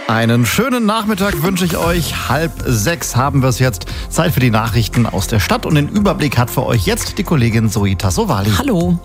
Einen schönen Nachmittag wünsche ich euch. 5:30 haben wir es jetzt. Zeit für die Nachrichten aus der Stadt. Und den Überblick hat für euch jetzt die Kollegin Zoe Tassovali. Hallo.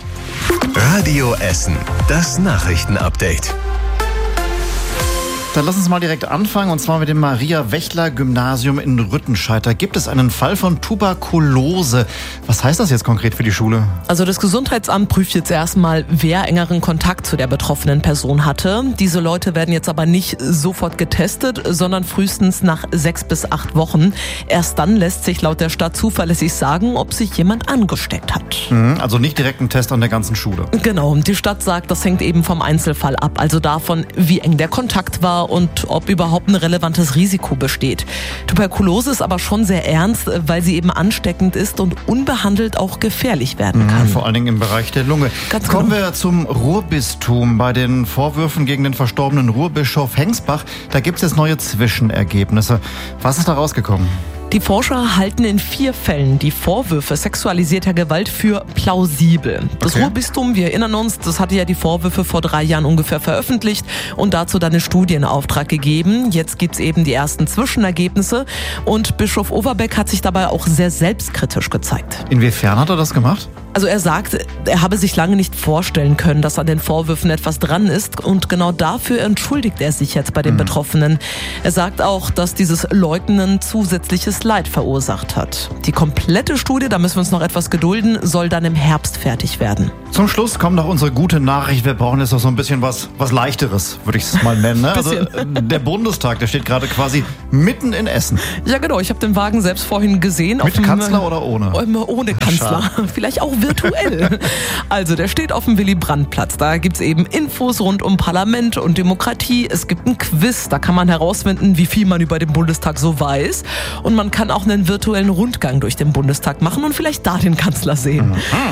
Radio Essen, das Nachrichtenupdate. Dann lass uns mal direkt anfangen, und zwar mit dem Maria-Wächler-Gymnasium in Rüttenscheid. Da gibt es einen Fall von Tuberkulose. Was heißt das jetzt konkret für die Schule? Also das Gesundheitsamt prüft jetzt erstmal, wer engeren Kontakt zu der betroffenen Person hatte. Diese Leute werden jetzt aber nicht sofort getestet, sondern frühestens nach 6 bis 8 Wochen. Erst dann lässt sich laut der Stadt zuverlässig sagen, ob sich jemand angesteckt hat. Also nicht direkt ein Test an der ganzen Schule. Genau, die Stadt sagt, das hängt eben vom Einzelfall ab. Also davon, wie eng der Kontakt war und ob überhaupt ein relevantes Risiko besteht. Tuberkulose ist aber schon sehr ernst, weil sie eben ansteckend ist und unbehandelt auch gefährlich werden kann. Vor allen Dingen im Bereich der Lunge. Ganz Kommen genau. wir zum Ruhrbistum. Bei den Vorwürfen gegen den verstorbenen Ruhrbischof Hengsbach, da gibt es jetzt neue Zwischenergebnisse. Was ist da rausgekommen? Die Forscher halten in 4 Fällen die Vorwürfe sexualisierter Gewalt für plausibel. Das Okay. Ruhrbistum, wir erinnern uns, das hatte ja die Vorwürfe vor 3 Jahren ungefähr veröffentlicht und dazu dann eine Studie in Auftrag gegeben. Jetzt gibt's eben die ersten Zwischenergebnisse und Bischof Overbeck hat sich dabei auch sehr selbstkritisch gezeigt. Inwiefern hat er das gemacht? Also er sagt, er habe sich lange nicht vorstellen können, dass an den Vorwürfen etwas dran ist und genau dafür entschuldigt er sich jetzt bei den Betroffenen. Er sagt auch, dass dieses Leugnen zusätzliches Leid verursacht hat. Die komplette Studie, da müssen wir uns noch etwas gedulden, soll dann im Herbst fertig werden. Zum Schluss kommt noch unsere gute Nachricht. Wir brauchen jetzt noch so ein bisschen was Leichteres, würde ich es mal nennen. Ne? Also der Bundestag, der steht gerade quasi mitten in Essen. Ja genau, ich habe den Wagen selbst vorhin gesehen. Mit Kanzler oder ohne? Ohne Kanzler, vielleicht auch virtuell. Also der steht auf dem Willy-Brandt-Platz. Da gibt's eben Infos rund um Parlament und Demokratie. Es gibt ein Quiz, da kann man herausfinden, wie viel man über den Bundestag so weiß. Und man kann auch einen virtuellen Rundgang durch den Bundestag machen und vielleicht da den Kanzler sehen.